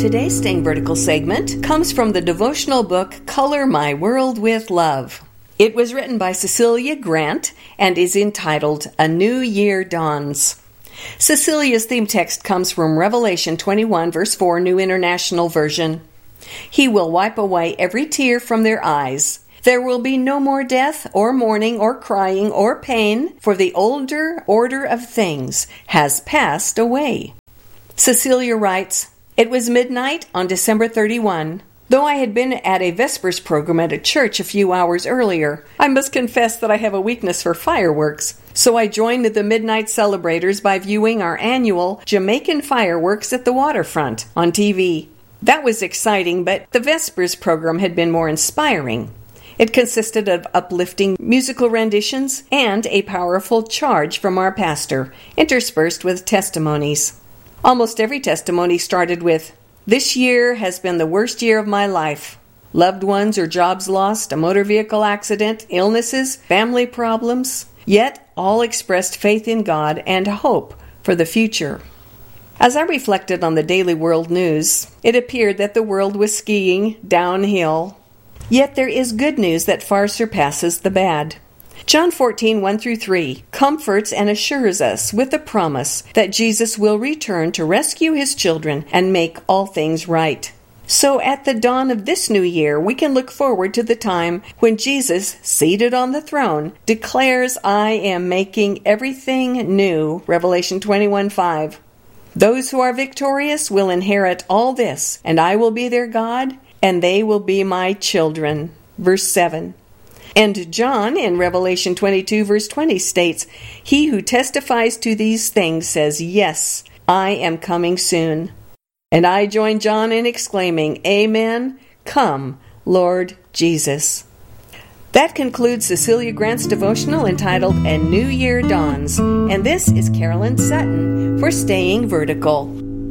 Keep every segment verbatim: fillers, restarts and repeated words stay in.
Today's Staying Vertical segment comes from the devotional book Color My World with Love. It was written by Cecilia Grant and is entitled A New Year Dawns. Cecilia's theme text comes from Revelation twenty-one, verse four, New International Version. He will wipe away every tear from their eyes. There will be no more death or mourning or crying or pain, for the older order of things has passed away. Cecilia writes, "It was midnight on December thirty-first. Though I had been at a Vespers program at a church a few hours earlier, I must confess that I have a weakness for fireworks. So I joined the midnight celebrators by viewing our annual Jamaican fireworks at the waterfront on T V. That was exciting, but the Vespers program had been more inspiring. It consisted of uplifting musical renditions and a powerful charge from our pastor, interspersed with testimonies. Almost every testimony started with, 'This year has been the worst year of my life. Loved ones or jobs lost, a motor vehicle accident, illnesses, family problems.' Yet all expressed faith in God and hope for the future." As I reflected on the daily world news, it appeared that the world was skiing downhill. Yet there is good news that far surpasses the bad. John fourteen, one through three comforts and assures us with the promise that Jesus will return to rescue his children and make all things right. So at the dawn of this new year, we can look forward to the time when Jesus, seated on the throne, declares, "I am making everything new," Revelation twenty-one, five. "Those who are victorious will inherit all this, and I will be their God, and they will be my children," verse seven. And John in Revelation twenty-two, verse twenty states, "He who testifies to these things says, 'Yes, I am coming soon.' And I join John in exclaiming, 'Amen, come, Lord Jesus.'" That concludes Cecilia Grant's devotional entitled A New Year Dawns. And this is Carolyn Sutton for Staying Vertical.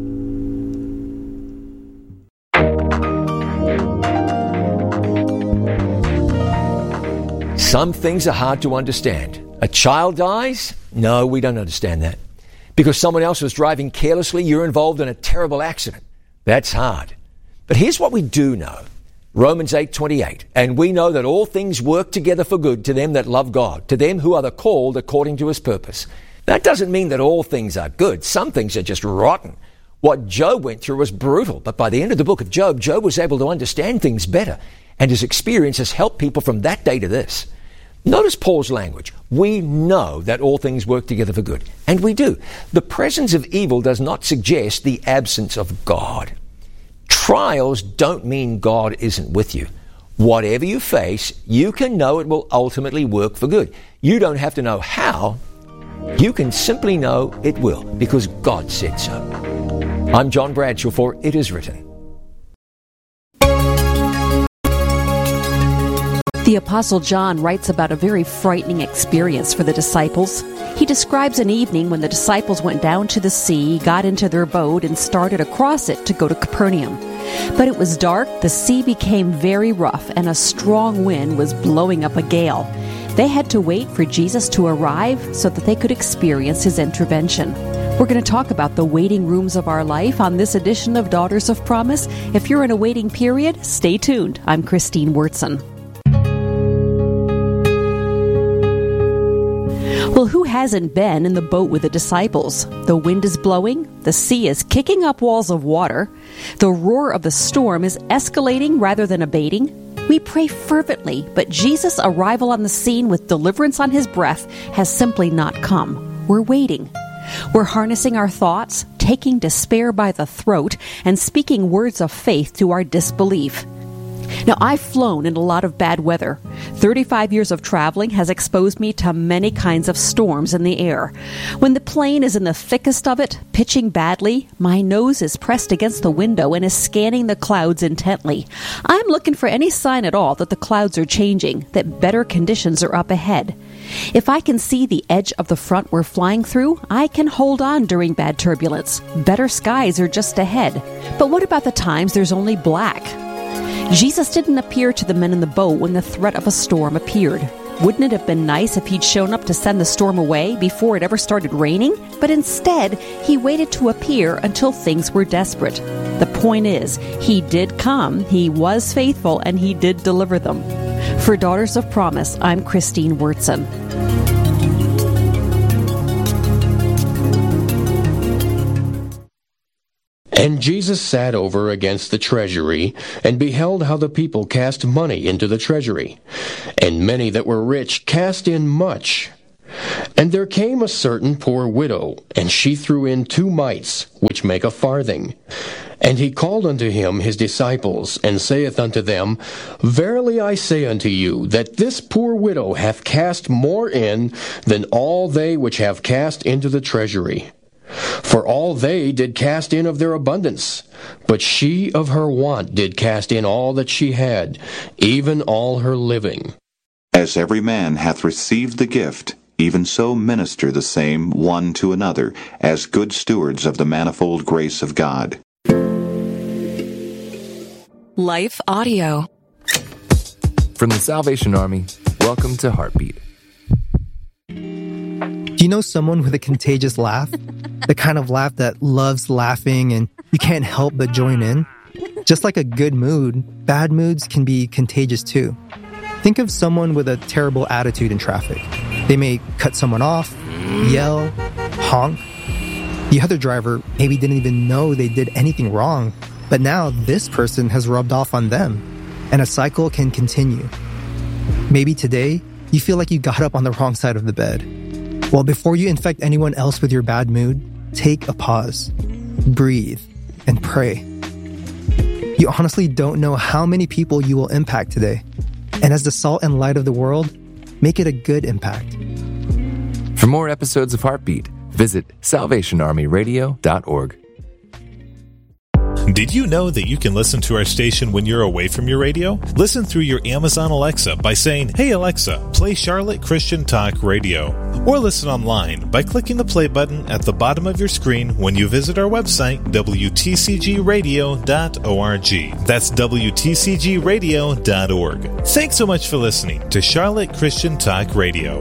Some things are hard to understand. A child dies? No, we don't understand that. Because someone else was driving carelessly, you're involved in a terrible accident. That's hard. But here's what we do know. Romans eight twenty-eight. "And we know that all things work together for good to them that love God, to them who are the called according to his purpose." That doesn't mean that all things are good. Some things are just rotten. What Job went through was brutal, but by the end of the book of Job, Job was able to understand things better, and his experience has helped people from that day to this. Notice Paul's language. We know that all things work together for good. And we do. The presence of evil does not suggest the absence of God. Trials don't mean God isn't with you. Whatever you face, you can know it will ultimately work for good. You don't have to know how. You can simply know it will, because God said so. I'm John Bradshaw for It Is Written. The Apostle John writes about a very frightening experience for the disciples. He describes an evening when the disciples went down to the sea, got into their boat, and started across it to go to Capernaum. But it was dark, the sea became very rough, and a strong wind was blowing up a gale. They had to wait for Jesus to arrive so that they could experience his intervention. We're going to talk about the waiting rooms of our life on this edition of Daughters of Promise. If you're in a waiting period, stay tuned. I'm Christine Wurtson. Well, who hasn't been in the boat with the disciples? The wind is blowing, the sea is kicking up walls of water, the roar of the storm is escalating rather than abating. We pray fervently, but Jesus' arrival on the scene with deliverance on his breath has simply not come. We're waiting. We're harnessing our thoughts, taking despair by the throat, and speaking words of faith to our disbelief. Now, I've flown in a lot of bad weather. thirty-five years of traveling has exposed me to many kinds of storms in the air. When the plane is in the thickest of it, pitching badly, my nose is pressed against the window and is scanning the clouds intently. I'm looking for any sign at all that the clouds are changing, that better conditions are up ahead. If I can see the edge of the front we're flying through, I can hold on during bad turbulence. Better skies are just ahead. But what about the times there's only black? Jesus didn't appear to the men in the boat when the threat of a storm appeared. Wouldn't it have been nice if he'd shown up to send the storm away before it ever started raining? But instead, he waited to appear until things were desperate. The point is, he did come, he was faithful, and he did deliver them. For Daughters of Promise, I'm Christine Wurtson. And Jesus sat over against the treasury, and beheld how the people cast money into the treasury. And many that were rich cast in much. And there came a certain poor widow, and she threw in two mites, which make a farthing. And he called unto him his disciples, and saith unto them, Verily I say unto you, that this poor widow hath cast more in than all they which have cast into the treasury. For all they did cast in of their abundance, but she of her want did cast in all that she had, even all her living. As every man hath received the gift, even so minister the same one to another, as good stewards of the manifold grace of God. Life Audio. From the Salvation Army, welcome to Heartbeat. Do you know someone with a contagious laugh? The kind of laugh that loves laughing and you can't help but join in? Just like a good mood, bad moods can be contagious too. Think of someone with a terrible attitude in traffic. They may cut someone off, yell, honk. The other driver maybe didn't even know they did anything wrong, but now this person has rubbed off on them, and a cycle can continue. Maybe today, you feel like you got up on the wrong side of the bed. Well, before you infect anyone else with your bad mood, take a pause, breathe, and pray. You honestly don't know how many people you will impact today. And as the salt and light of the world, make it a good impact. For more episodes of Heartbeat, visit salvation army radio dot org. Did you know that you can listen to our station when you're away from your radio? Listen through your Amazon Alexa by saying, Hey Alexa, play Charlotte Christian Talk Radio. Or listen online by clicking the play button at the bottom of your screen when you visit our website, w t c g radio dot org. That's w t c g radio dot org. Thanks so much for listening to Charlotte Christian Talk Radio.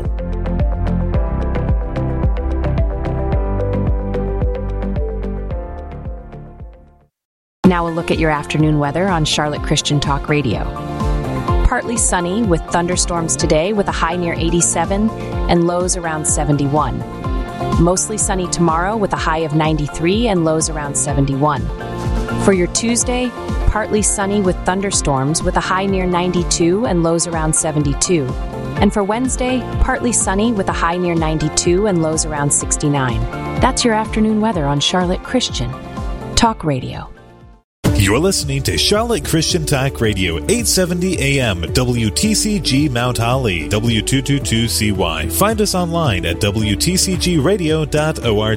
Now a look at your afternoon weather on Charlotte Christian Talk Radio. Partly sunny with thunderstorms today with a high near eighty-seven and lows around seventy-one. Mostly sunny tomorrow with a high of ninety-three and lows around seventy-one. For your Tuesday, partly sunny with thunderstorms with a high near ninety-two and lows around seventy-two. And for Wednesday, partly sunny with a high near ninety-two and lows around sixty-nine. That's your afternoon weather on Charlotte Christian Talk Radio. You're listening to Charlotte Christian Talk Radio, eight seventy A M, W T C G Mount Holly, W two twenty-two C Y. Find us online at w t c g radio dot org.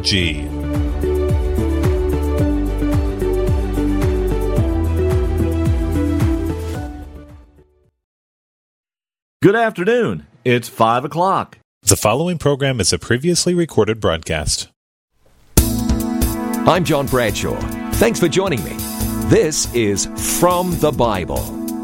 Good afternoon. It's five o'clock. The following program is a previously recorded broadcast. I'm John Bradshaw. Thanks for joining me. This is From the Bible.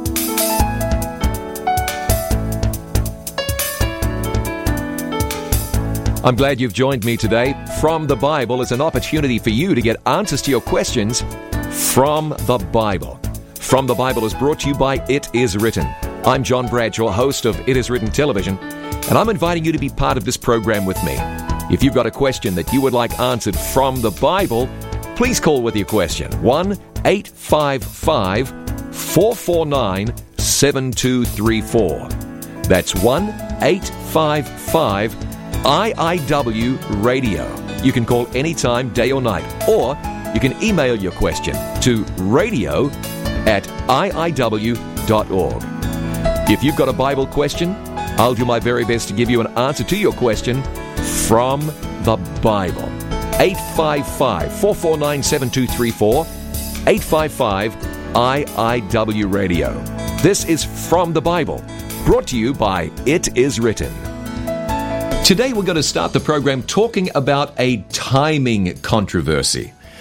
I'm glad you've joined me today. From the Bible is an opportunity for you to get answers to your questions from the Bible. From the Bible is brought to you by It Is Written. I'm John Bradshaw, host of It Is Written Television, and I'm inviting you to be part of this program with me. If you've got a question that you would like answered from the Bible, please call with your question. one eight five five, four four nine, seven two three four. That's one eight five five, I I W radio. You can call anytime, day or night, or you can email your question to radio at I I W dot org. If you've got a Bible question, I'll do my very best to give you an answer to your question from the Bible. eight five five, four four nine, seven two three four, eight five five, I I W radio. This is From the Bible, brought to you by It Is Written. Today we're going to start the program talking about a timing controversy.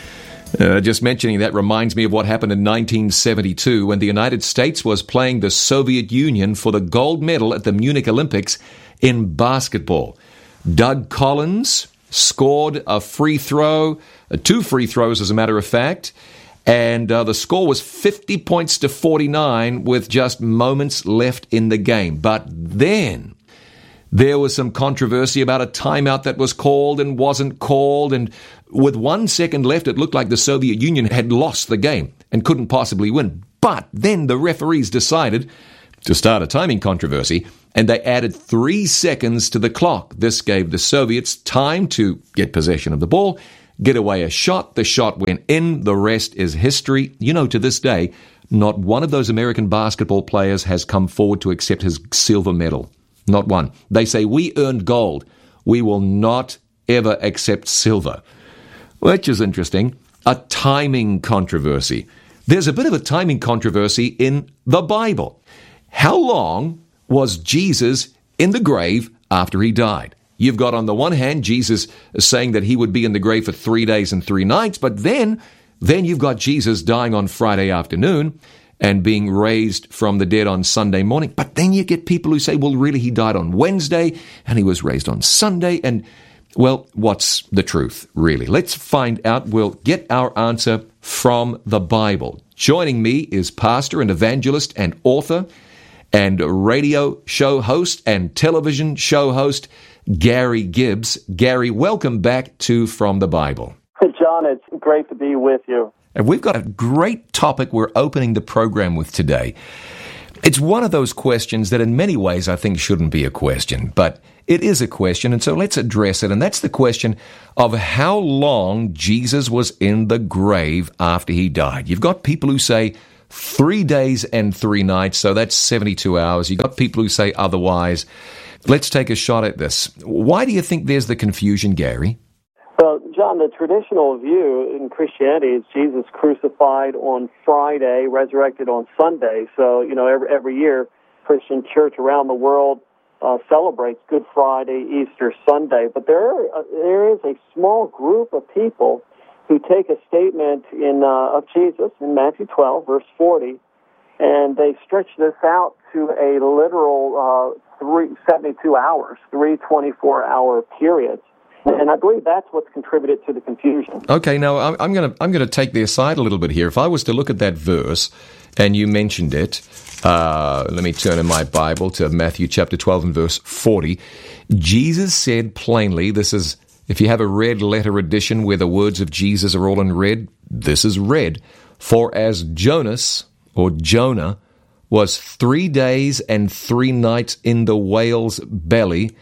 Uh, just mentioning that reminds me of what happened in nineteen seventy-two when the United States was playing the Soviet Union for the gold medal at the Munich Olympics in basketball. Doug Collins scored a free throw, uh, two free throws as a matter of fact, and uh, the score was fifty points to forty-nine with just moments left in the game. But then there was some controversy about a timeout that was called and wasn't called, and with one second left, it looked like the Soviet Union had lost the game and couldn't possibly win. But then the referees decided to start a timing controversy, and they added three seconds to the clock. This gave the Soviets time to get possession of the ball, get away a shot. The shot went in. The rest is history. You know, to this day, not one of those American basketball players has come forward to accept his silver medal. Not one. They say, we earned gold. We will not ever accept silver. Which is interesting. A timing controversy. There's a bit of a timing controversy in the Bible. How long was Jesus in the grave after he died? You've got on the one hand Jesus saying that he would be in the grave for three days and three nights, but then, then you've got Jesus dying on Friday afternoon and being raised from the dead on Sunday morning. But then you get people who say, well, really, he died on Wednesday and he was raised on Sunday. And, well, what's the truth, really? Let's find out. We'll get our answer from the Bible. Joining me is pastor and evangelist and author and radio show host and television show host, Gary Gibbs. Gary, welcome back to From the Bible. Hey, John, it's great to be with you. And we've got a great topic we're opening the program with today. It's one of those questions that in many ways I think shouldn't be a question, but it is a question, and so let's address it. And that's the question of how long Jesus was in the grave after he died. You've got people who say three days and three nights, so that's seventy-two hours. You've got people who say otherwise. Let's take a shot at this. Why do you think there's the confusion, Gary? Well, John, the traditional view in Christianity is Jesus crucified on Friday, resurrected on Sunday. So, you know, every, every year, Christian church around the world uh, celebrates Good Friday, Easter Sunday. But there, are, uh, there is a small group of people who take a statement in uh, of Jesus in Matthew twelve, verse forty, and they stretch this out to a literal uh, three, seventy-two hours, three twenty-four hour periods. And I believe that's what's contributed to the confusion. Okay, now I'm going to I'm going to take the aside a little bit here. If I was to look at that verse, and you mentioned it, uh, let me turn in my Bible to Matthew chapter twelve and verse forty. Jesus said plainly, this is, if you have a red letter edition where the words of Jesus are all in red, this is red. For as Jonas, or Jonah, was three days and three nights in the whale's belly,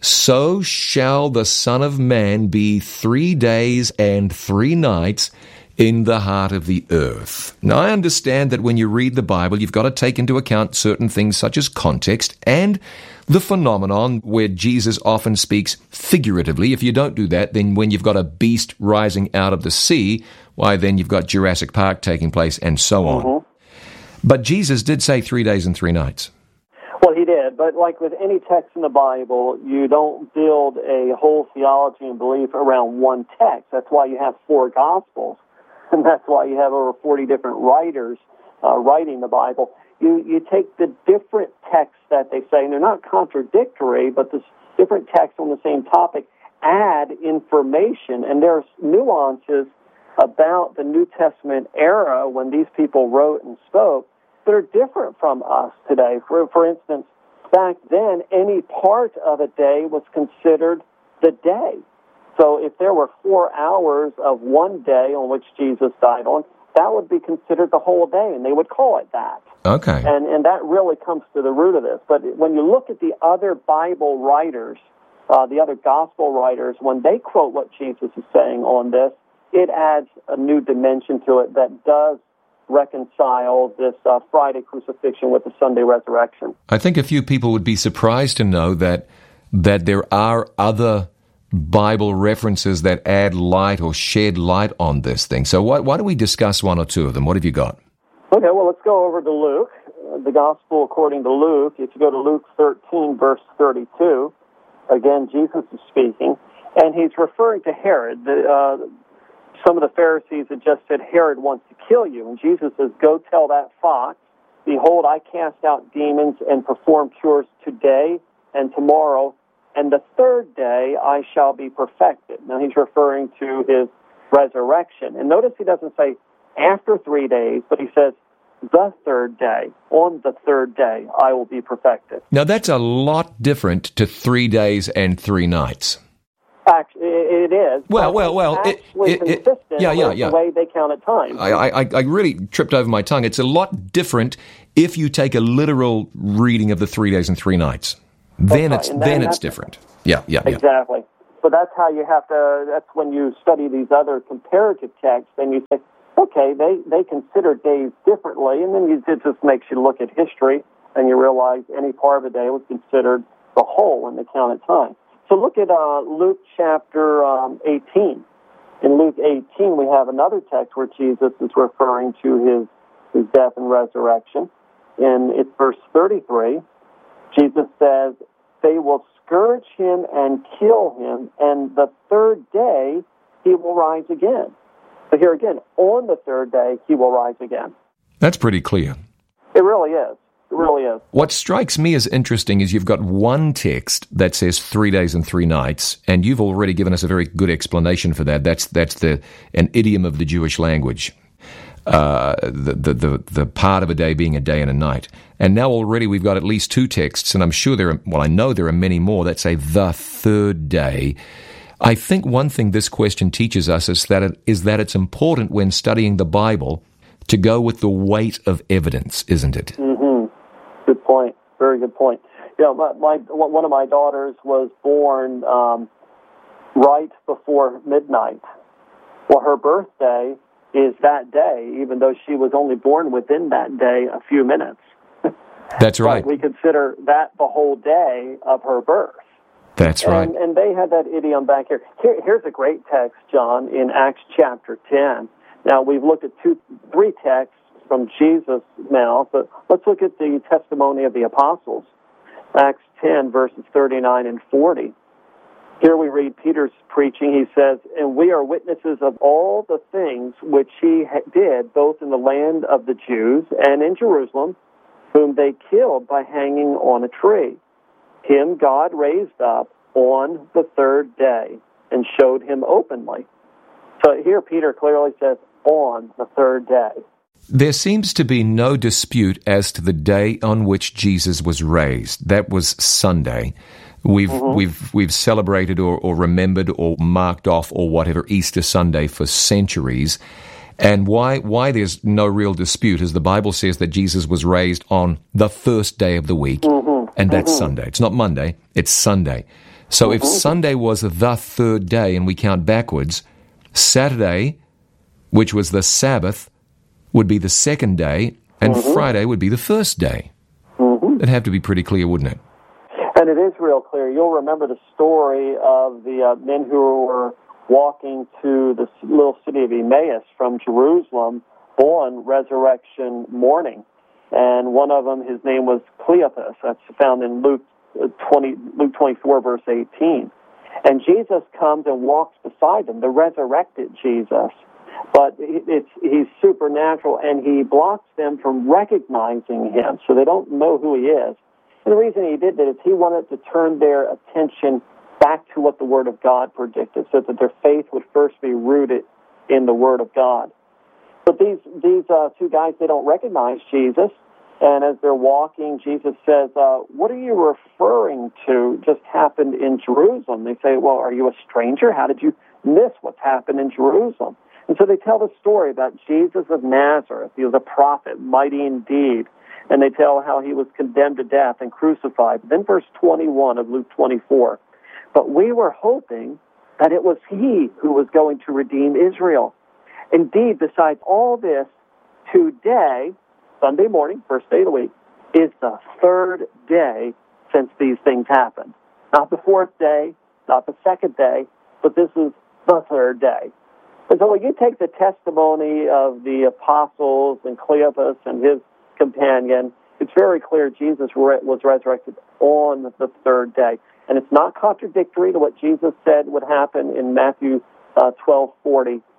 so shall the Son of Man be three days and three nights in the heart of the earth. Now, I understand that when you read the Bible, you've got to take into account certain things such as context and the phenomenon where Jesus often speaks figuratively. If you don't do that, then when you've got a beast rising out of the sea, why, then you've got Jurassic Park taking place and so on. Mm-hmm. But Jesus did say three days and three nights. Well, he did, but like with any text in the Bible, you don't build a whole theology and belief around one text. That's why you have four Gospels, and that's why you have over forty different writers uh, writing the Bible. You you take the different texts that they say, and they're not contradictory, but the different texts on the same topic add information, and there's nuances about the New Testament era when these people wrote and spoke that are different from us today. For for instance, back then, any part of a day was considered the day. So if there were four hours of one day on which Jesus died on, that would be considered the whole day, and they would call it that. Okay. And and that really comes to the root of this. But when you look at the other Bible writers, uh, the other gospel writers, when they quote what Jesus is saying on this, it adds a new dimension to it that does reconcile this uh, Friday crucifixion with the Sunday resurrection. I think a few people would be surprised to know that that there are other Bible references that add light or shed light on this thing. So why, why don't we discuss one or two of them? What have you got? Okay, well, let's go over to Luke. Uh, the Gospel according to Luke. If you go to Luke thirteen, verse thirty-two, again, Jesus is speaking, and he's referring to Herod. The, uh, some of the Pharisees had just said, Herod wants to kill you. And Jesus says, go tell that fox, behold, I cast out demons and perform cures today and tomorrow, and the third day I shall be perfected. Now he's referring to his resurrection. And notice he doesn't say after three days, but he says the third day. On the third day I will be perfected. Now that's a lot different to three days and three nights. Actually, it is. Well, well, well. It, it, it, yeah, yeah, with yeah. the way they counted time. I, I, I really tripped over my tongue. It's a lot different if you take a literal reading of the three days and three nights. Then right. it's then, then it's different. Yeah, yeah, yeah. Exactly. So that's how you have to. That's when you study these other comparative texts, and you say, okay, they they consider days differently, and then you, it just makes you look at history, and you realize any part of a day was considered the whole when they counted time. So look at uh, Luke chapter um, eighteen. In Luke eighteen, we have another text where Jesus is referring to his, his death and resurrection. And it's verse thirty-three. Jesus says, they will scourge him and kill him, and the third day he will rise again. So here again, on the third day he will rise again. That's pretty clear. It really is. It really is. What strikes me as interesting is you've got one text that says three days and three nights, and you've already given us a very good explanation for that. That's that's the an idiom of the Jewish language, uh, the, the the the part of a day being a day and a night. And now already we've got at least two texts, and I'm sure there are, well, I know there are many more that say the third day. I think one thing this question teaches us is that it, is that it's important when studying the Bible to go with the weight of evidence, isn't it? Mm-hmm. Good point. Very good point. Yeah, my, my one of my daughters was born um, right before midnight. Well, her birthday is that day, even though she was only born within that day a few minutes. That's right. But we consider that the whole day of her birth. That's right. And, and they had that idiom back here. here. Here's a great text, John, in Acts chapter ten. Now, we've looked at two, three texts from Jesus' mouth, but let's look at the testimony of the apostles. Acts ten, verses thirty-nine and forty. Here we read Peter's preaching. He says, and we are witnesses of all the things which he ha- did, both in the land of the Jews and in Jerusalem, whom they killed by hanging on a tree. Him God raised up on the third day and showed him openly. So here Peter clearly says, on the third day. There seems to be no dispute as to the day on which Jesus was raised. That was Sunday. We've mm-hmm. we've we've celebrated or, or remembered or marked off or whatever Easter Sunday for centuries. And why why there's no real dispute is the Bible says that Jesus was raised on the first day of the week, mm-hmm. and that's mm-hmm. Sunday. It's not Monday, it's Sunday. So mm-hmm. if Sunday was the third day and we count backwards, Saturday, which was the Sabbath, would be the second day, and mm-hmm. Friday would be the first day. Mm-hmm. It'd have to be pretty clear, wouldn't it? And it is real clear. You'll remember the story of the uh, men who were walking to the little city of Emmaus from Jerusalem on resurrection morning. And one of them, his name was Cleopas. That's found in Luke twenty, Luke twenty-four, verse eighteen. And Jesus comes and walks beside them, the resurrected Jesus. But it's he's supernatural, and he blocks them from recognizing him, so they don't know who he is. And the reason he did that is he wanted to turn their attention back to what the Word of God predicted, so that their faith would first be rooted in the Word of God. But these these uh, two guys, they don't recognize Jesus, and as they're walking, Jesus says, uh, what are you referring to just happened in Jerusalem? They say, well, are you a stranger? How did you miss what's happened in Jerusalem? And so they tell the story about Jesus of Nazareth. He was a prophet, mighty indeed. And they tell how he was condemned to death and crucified. Then verse twenty-one of Luke twenty-four. But we were hoping that it was he who was going to redeem Israel. Indeed, besides all this, today, Sunday morning, first day of the week, is the third day since these things happened. Not the fourth day, not the second day, but this is the third day. And so when you take the testimony of the apostles and Cleopas and his companion, it's very clear Jesus was resurrected on the third day. And it's not contradictory to what Jesus said would happen in Matthew uh, twelve forty.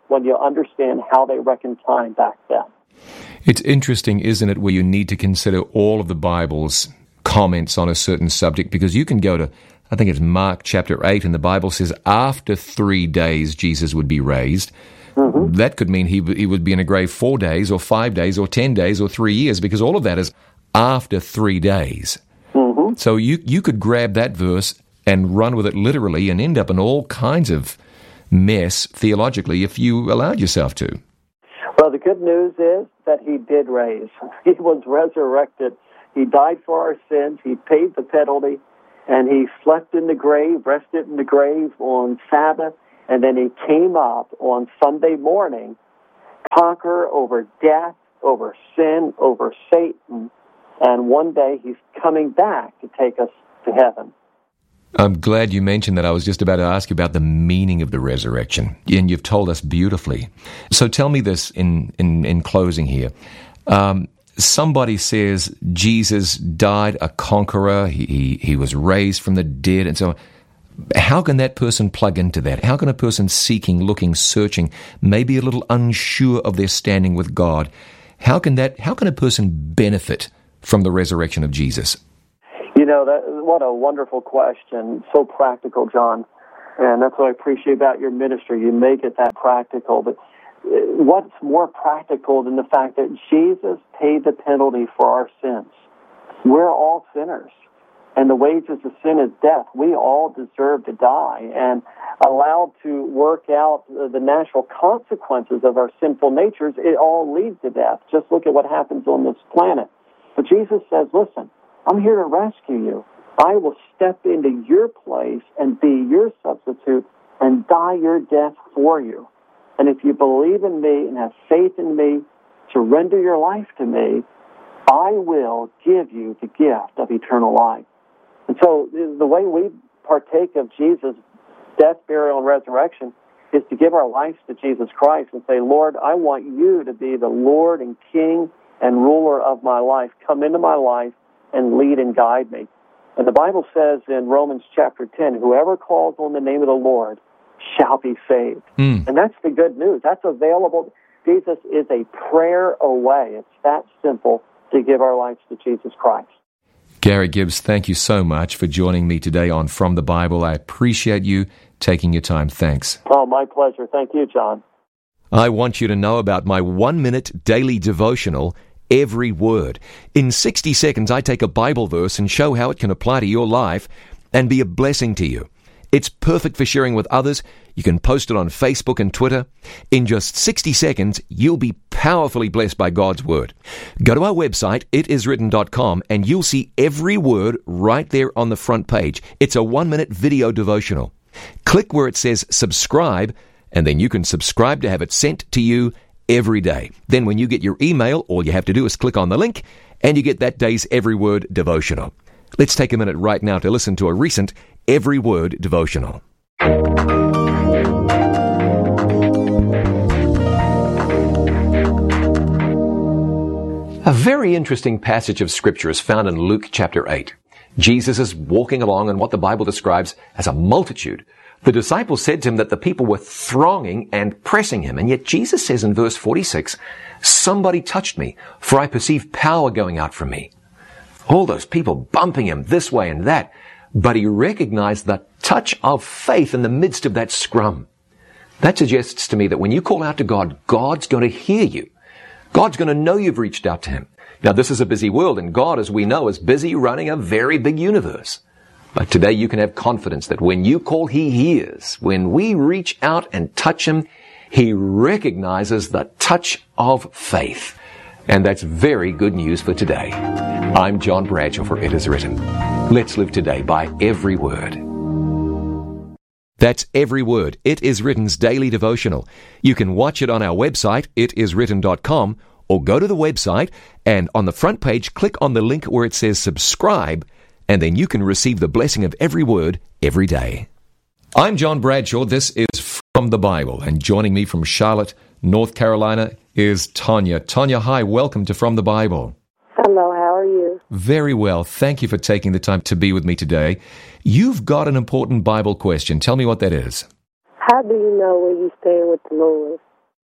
when you understand how they reckoned time back then. It's interesting, isn't it, where you need to consider all of the Bible's comments on a certain subject, because you can go to, I think it's Mark chapter eight, and the Bible says after three days Jesus would be raised. Mm-hmm. That could mean he, he would be in a grave four days or five days or ten days or three years, because all of that is after three days. Mm-hmm. So you, you could grab that verse and run with it literally and end up in all kinds of mess theologically if you allowed yourself to. Well, the good news is that he did raise. He was resurrected. He died for our sins. He paid the penalty, and he slept in the grave, rested in the grave on Sabbath, and then he came up on Sunday morning, conquer over death, over sin, over Satan, and one day he's coming back to take us to heaven. I'm glad you mentioned that. I was just about to ask you about the meaning of the resurrection, and you've told us beautifully. So tell me this in, in, in closing here. Um, somebody says Jesus died a conqueror, he, he, he was raised from the dead, and so on. How can that person plug into that? How can a person seeking, looking, searching, maybe a little unsure of their standing with God, how can that? How can a person benefit from the resurrection of Jesus? You know, that, what a wonderful question. So practical, John. And that's what I appreciate about your ministry. You make it that practical. But what's more practical than the fact that Jesus paid the penalty for our sins? We're all sinners. And the wages of sin is death. We all deserve to die. And allowed to work out the natural consequences of our sinful natures, it all leads to death. Just look at what happens on this planet. But Jesus says, listen, I'm here to rescue you. I will step into your place and be your substitute and die your death for you. And if you believe in me and have faith in me, surrender your life to me, I will give you the gift of eternal life. And so the way we partake of Jesus' death, burial, and resurrection is to give our lives to Jesus Christ and say, Lord, I want you to be the Lord and King and ruler of my life. Come into my life and lead and guide me. And the Bible says in Romans chapter ten, whoever calls on the name of the Lord shall be saved. Mm. And that's the good news. That's available. Jesus is a prayer away. It's that simple to give our lives to Jesus Christ. Gary Gibbs, thank you so much for joining me today on From the Bible. I appreciate you taking your time. Thanks. Oh, my pleasure. Thank you, John. I want you to know about my one-minute daily devotional, Every Word. In sixty seconds, I take a Bible verse and show how it can apply to your life and be a blessing to you. It's perfect for sharing with others. You can post it on Facebook and Twitter. In just sixty seconds, you'll be powerfully blessed by God's Word. Go to our website, it is written dot com, and you'll see every word right there on the front page. It's a one-minute video devotional. Click where it says subscribe, and then you can subscribe to have it sent to you every day. Then when you get your email, all you have to do is click on the link, and you get that day's Every Word devotional. Let's take a minute right now to listen to a recent Every Word devotional. A very interesting passage of Scripture is found in Luke chapter eight. Jesus is walking along in what the Bible describes as a multitude. The disciples said to him that the people were thronging and pressing him, and yet Jesus says in verse forty-six, "Somebody touched me, for I perceive power going out from me." All those people bumping him this way and that, but he recognized the touch of faith in the midst of that scrum. That suggests to me that when you call out to God, God's going to hear you. God's going to know you've reached out to him. Now, this is a busy world, and God, as we know, is busy running a very big universe. But today you can have confidence that when you call, he hears. When we reach out and touch him, he recognizes the touch of faith. And that's very good news for today. I'm John Bradshaw for It Is Written. Let's live today by every word. That's Every Word, It Is Written's daily devotional. You can watch it on our website, it is written dot com, or go to the website and on the front page, click on the link where it says subscribe, and then you can receive the blessing of every word every day. I'm John Bradshaw. This is From the Bible, and joining me from Charlotte, North Carolina, is Tanya. Tanya, hi, welcome to From the Bible. Hello, how are you? Very well. Thank you for taking the time to be with me today. You've got an important Bible question. Tell me what that is. How do you know when you stand with the Lord?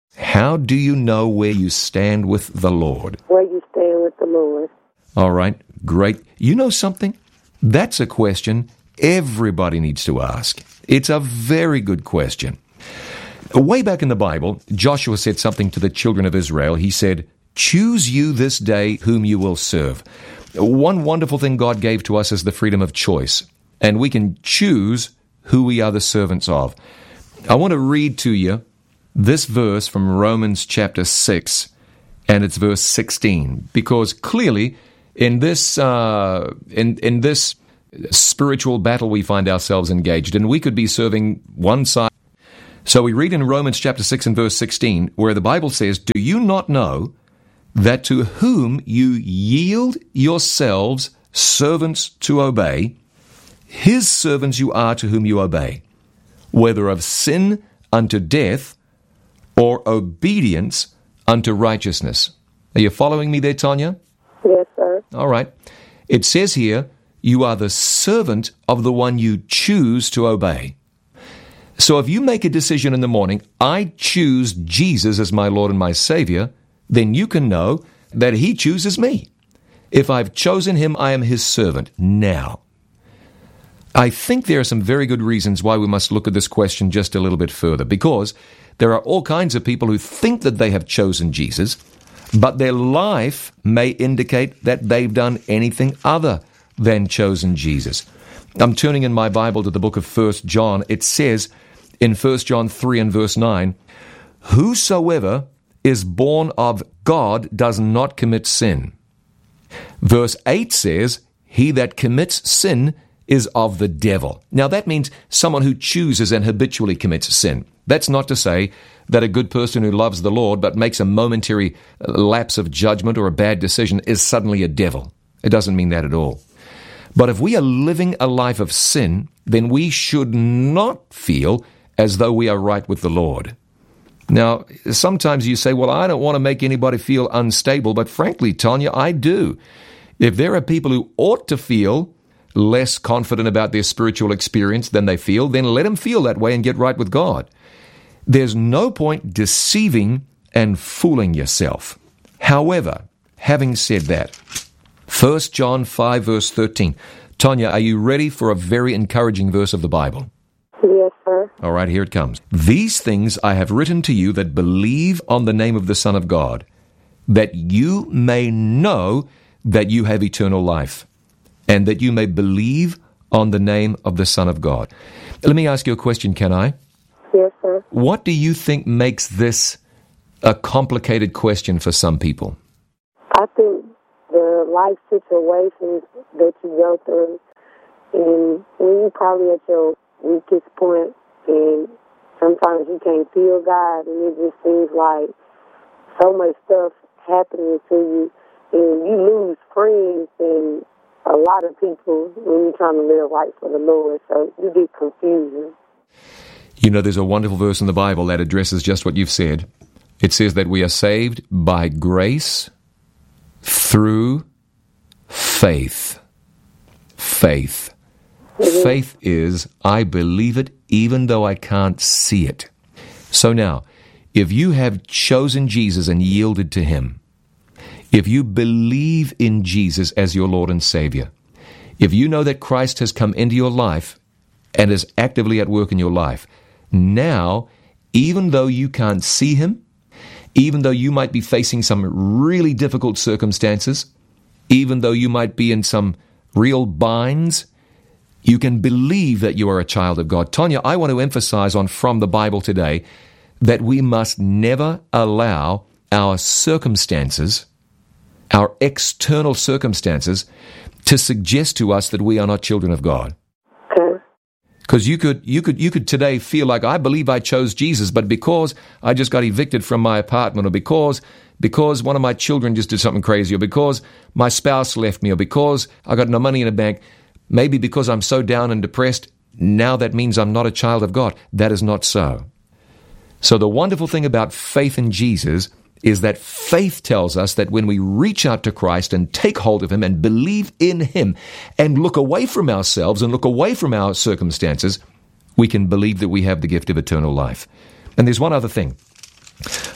How do you know where you stand with the Lord? Where you stand with the Lord. All right, great. You know something? That's a question everybody needs to ask. It's a very good question. Way back in the Bible, Joshua said something to the children of Israel. He said, "Choose you this day whom you will serve." One wonderful thing God gave to us is the freedom of choice, and we can choose who we are the servants of. I want to read to you this verse from Romans chapter six, and it's verse sixteen, because clearly in this uh, in in this spiritual battle we find ourselves engaged in, we could be serving one side. So we read in Romans chapter six and verse sixteen, where the Bible says, "Do you not know that to whom you yield yourselves servants to obey, his servants you are to whom you obey, whether of sin unto death or obedience unto righteousness." Are you following me there, Tanya? Yes, sir. All right. It says here, you are the servant of the one you choose to obey. So if you make a decision in the morning, I choose Jesus as my Lord and my Savior, then you can know that He chooses me. If I've chosen Him, I am His servant. Now, I think there are some very good reasons why we must look at this question just a little bit further, because there are all kinds of people who think that they have chosen Jesus, but their life may indicate that they've done anything other than chosen Jesus. I'm turning in my Bible to the book of First John. It says in First John three and verse nine, "Whosoever is born of God does not commit sin." Verse eight says, "He that commits sin is of the devil." Now that means someone who chooses and habitually commits sin. That's not to say that a good person who loves the Lord but makes a momentary lapse of judgment or a bad decision is suddenly a devil. It doesn't mean that at all. But if we are living a life of sin, then we should not feel as though we are right with the Lord. Now, sometimes you say, well, I don't want to make anybody feel unstable, but frankly, Tanya, I do. If there are people who ought to feel less confident about their spiritual experience than they feel, then let them feel that way and get right with God. There's no point deceiving and fooling yourself. However, having said that, First John five verse thirteen. Tanya, are you ready for a very encouraging verse of the Bible? Yes, sir. All right, here it comes. "These things I have written to you that believe on the name of the Son of God, that you may know that you have eternal life, and that you may believe on the name of the Son of God." Let me ask you a question, can I? Yes, sir. What do you think makes this a complicated question for some people? I think the life situations that you go through, and when you're probably at your weakest point, and sometimes you can't feel God, and it just seems like so much stuff happening to you, and you lose friends and a lot of people when you're trying to live right for the Lord, so you get confusion. You know, there's a wonderful verse in the Bible that addresses just what you've said. It says that we are saved by grace through faith. Faith. Mm-hmm. Faith is, I believe it even though I can't see it. So now, if you have chosen Jesus and yielded to Him, if you believe in Jesus as your Lord and Savior, if you know that Christ has come into your life and is actively at work in your life, now, even though you can't see Him, even though you might be facing some really difficult circumstances, even though you might be in some real binds, you can believe that you are a child of God. Tanya, I want to emphasize on From the Bible today that we must never allow our circumstances, our external circumstances, to suggest to us that we are not children of God. Because you could, you could, you could today feel like, I believe I chose Jesus, but because I just got evicted from my apartment, or because, because one of my children just did something crazy, or because my spouse left me, or because I got no money in the bank, maybe because I'm so down and depressed, now that means I'm not a child of God. That is not so. So the wonderful thing about faith in Jesus is that faith tells us that when we reach out to Christ and take hold of Him and believe in Him and look away from ourselves and look away from our circumstances, we can believe that we have the gift of eternal life. And there's one other thing.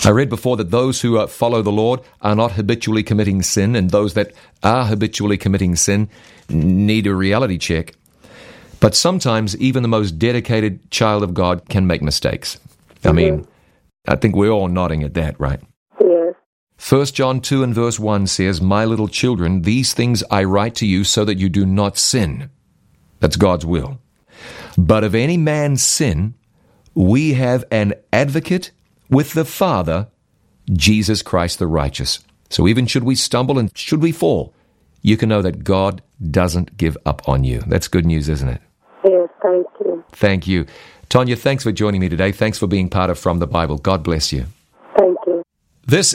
I read before that those who uh, follow the Lord are not habitually committing sin, and those that are habitually committing sin need a reality check. But sometimes even the most dedicated child of God can make mistakes. Mm-hmm. I mean, I think we're all nodding at that, right? Yes. First John two and verse one says, "My little children, these things I write to you so that you do not sin." That's God's will. "But if any man sin, we have an advocate with the Father, Jesus Christ the righteous." So even should we stumble and should we fall, you can know that God doesn't give up on you. That's good news, isn't it? Yes, thank you. Thank you. Tonya, thanks for joining me today. Thanks for being part of From the Bible. God bless you. Thank you. This